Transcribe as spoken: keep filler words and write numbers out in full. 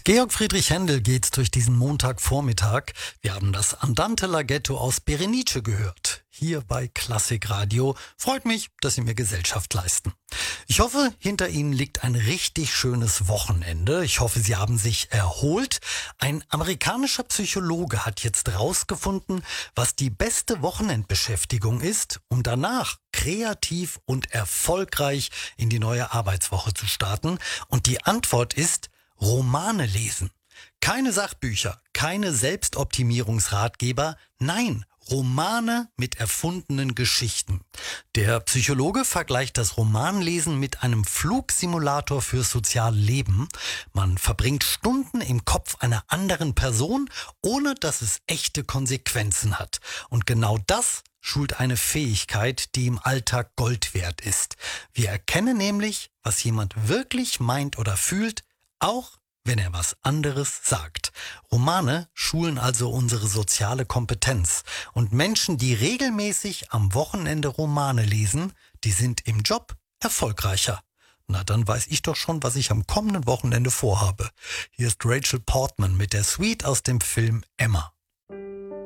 Mit Georg Friedrich Händel geht's durch diesen Montagvormittag. Wir haben das Andante Laghetto aus Berenice gehört. Hier bei Klassikradio. Freut mich, dass Sie mir Gesellschaft leisten. Ich hoffe, hinter Ihnen liegt ein richtig schönes Wochenende. Ich hoffe, Sie haben sich erholt. Ein amerikanischer Psychologe hat jetzt rausgefunden, was die beste Wochenendbeschäftigung ist, um danach kreativ und erfolgreich in die neue Arbeitswoche zu starten. Und die Antwort ist Romane lesen. Keine Sachbücher, keine Selbstoptimierungsratgeber, nein, Romane mit erfundenen Geschichten. Der Psychologe vergleicht das Romanlesen mit einem Flugsimulator fürs soziale Leben. Man verbringt Stunden im Kopf einer anderen Person, ohne dass es echte Konsequenzen hat. Und genau das schult eine Fähigkeit, die im Alltag Gold wert ist. Wir erkennen nämlich, was jemand wirklich meint oder fühlt, auch wenn er was anderes sagt. Romane schulen also unsere soziale Kompetenz. Und Menschen, die regelmäßig am Wochenende Romane lesen, die sind im Job erfolgreicher. Na, dann weiß ich doch schon, was ich am kommenden Wochenende vorhabe. Hier ist Rachel Portman mit der Suite aus dem Film Emma.